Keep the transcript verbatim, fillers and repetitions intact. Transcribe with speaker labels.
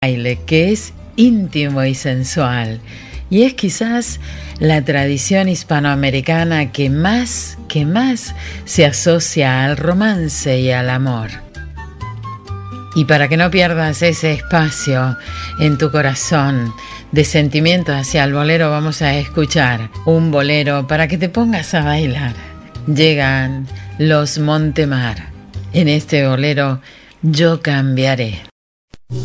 Speaker 1: baile que es íntimo y sensual, y es quizás la tradición hispanoamericana que más, que más se asocia al romance y al amor. Y para que no pierdas ese espacio en tu corazón de sentimientos hacia el bolero, vamos a escuchar un bolero para que te pongas a bailar. Llegan los Montemar. En este bolero, Yo cambiaré.